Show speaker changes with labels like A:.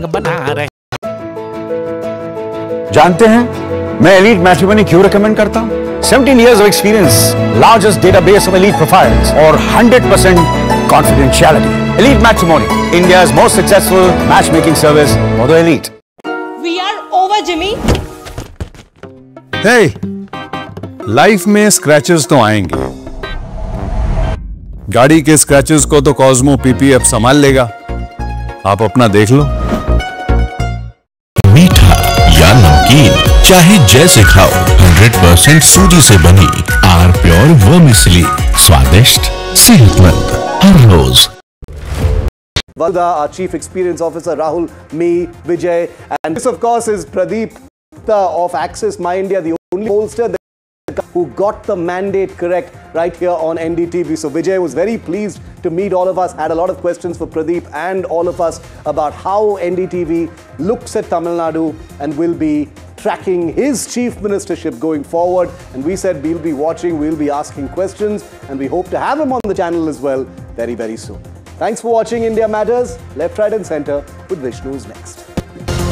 A: रंग बना रहे।
B: जानते हैं मैं एलीट मैट्रिमोनी क्यों रिकमेंड करता हूं? 17 years of experience, largest database of elite profiles, और 100% confidentiality. Elite Matrimony, India's most successful matchmaking service for the elite.
C: We are over, Jimmy.
D: Hey, life में स्क्रैचेस तो आएंगे। गाड़ी के स्क्रैचेस को तो कॉस्मो पीपीएफ संभाल लेगा, आप अपना देख लो।
E: मीठा या नमकीन चाहे जैसे खाओ, 100% सूजी से बनी आर प्योर वर्मिसेली, स्वादिष्ट सेहतमंद हर रोज।
F: Valda, our Chief Experience Officer, Rahul, me, Vijay, and this of course is Pradeep of Axis My India, the only pollster who got the mandate correct right here on NDTV. So Vijay was very pleased to meet all of us, had a lot of questions for Pradeep and all of us about how NDTV looks at Tamil Nadu and will be tracking his chief ministership going forward. And we said we'll be watching, we'll be asking questions, and we hope to have him on the channel as well very, very soon. Thanks for watching India Matters. Left, right and center with Vishnu's next.